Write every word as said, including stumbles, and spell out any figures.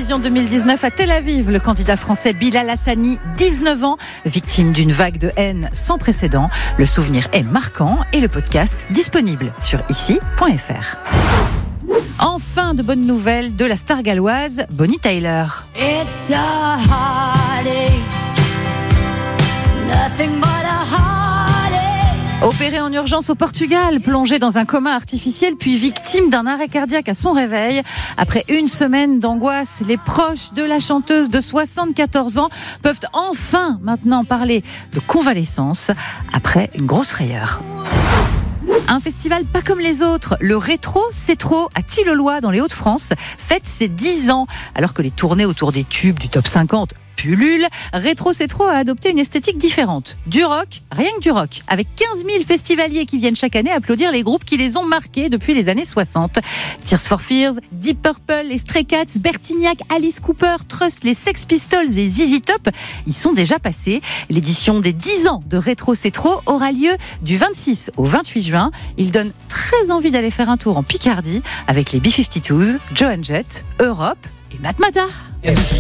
Eurovision deux mille dix-neuf à Tel Aviv, le candidat français Bilal Hassani, dix-neuf ans, victime d'une vague de haine sans précédent. Le souvenir est marquant et le podcast disponible sur ici point f r. Enfin, de bonnes nouvelles de la star galloise Bonnie Tyler. It's a heartache, nothing but a heartache. Opérée en urgence au Portugal, plongée dans un coma artificiel, puis victime d'un arrêt cardiaque à son réveil. Après une semaine d'angoisse, les proches de la chanteuse de soixante-quatorze ans peuvent enfin maintenant parler de convalescence après une grosse frayeur. Un festival pas comme les autres, le Rétro C'est Trop à Tilloloy dans les Hauts-de-France fête ses dix ans. Alors que les tournées autour des tubes du top cinquante pullulent, Rétro C'est Trop a adopté une esthétique différente. Du rock, rien que du rock, avec quinze mille festivaliers qui viennent chaque année applaudir les groupes qui les ont marqués depuis les années soixante. Tears for Fears, Deep Purple, les Stray Cats, Bertignac, Alice Cooper, Trust, les Sex Pistols et Z Z Top y sont déjà passés. L'édition des dix ans de Rétro C'est Trop aura lieu du vingt-six au vingt-huit juin. Il donne très envie d'aller faire un tour en Picardie avec les B cinquante-deux, Joan Jett, Europe et Matmata.